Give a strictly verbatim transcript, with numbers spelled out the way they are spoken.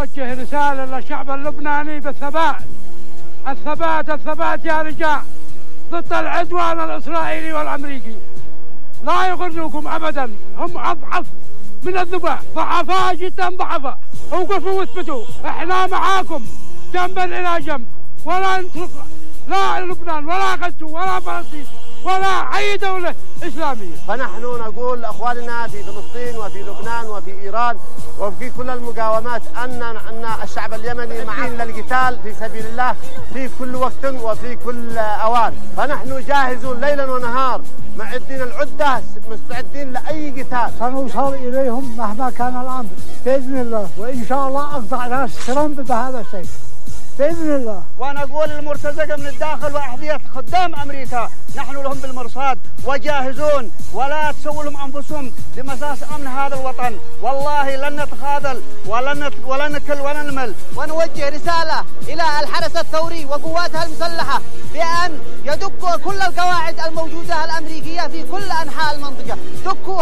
نوجه رسالة للشعب اللبناني بالثبات، الثبات الثبات يا رجال، ضد العدوان الإسرائيلي والأمريكي. لا يغرنكم أبدا، هم أضعف من الذباب، ضعفاء جدا ضعفاء. وقفوا واثبتوا، احنا معاكم جنبا إلى جنب، ولا نترك لا لبنان ولا غزة ولا فلسطين ولا أي دولة إسلامية. فنحن نقول لأخواننا في فلسطين وفي لبنان وفي إيران وفي كل المقاومات أن أن الشعب اليمني معين للقتال في سبيل الله في كل وقت وفي كل أوان. فنحن جاهزون ليلا ونهار، معدين العدة، مستعدين لأي قتال. سنوصل إليهم مهما كان الأمر بإذن الله، وإن شاء الله أقطع راس ترامب بهذا الشيء بإذن الله. ونقول المرتزقة من الداخل وأحذية خدام أمريكا، نحن لهم بالمرصاد وجاهزون، ولا تسووا لهم أنفسهم بمساس أمن هذا الوطن. والله لن نتخاذل ولن ولن نكل ولا نمل. ونوجه رسالة إلى الحرس الثوري وقواتها المسلحة بأن يدكوا كل القواعد الموجودة الأمريكية في كل أنحاء المنطقة، دكوا